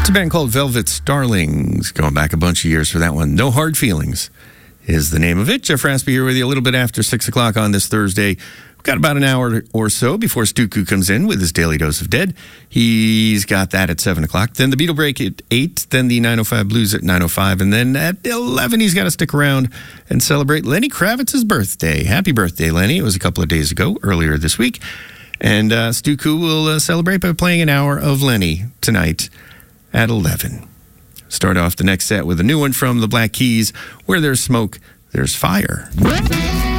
a band called Velvet Starlings, going back a bunch of years for that one. No Hard Feelings is the name of it. Jeff Raspy here with you a little bit after 6 o'clock on this Thursday. We've got about an hour or so before Stuku comes in with his Daily Dose of Dead. He's got that at 7 o'clock. Then the Beatle Break at 8. Then the 905 Blues at 905. And then at 11, he's got to stick around and celebrate Lenny Kravitz's birthday. Happy birthday, Lenny. It was a couple of days ago, earlier this week. And Stuku will celebrate by playing an hour of Lenny tonight at 11. Start off the next set with a new one from the Black Keys. Where there's smoke, there's fire.